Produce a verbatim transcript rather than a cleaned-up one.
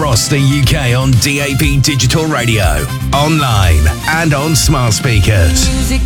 across the U K on D A B Digital Radio, online and on smart speakers.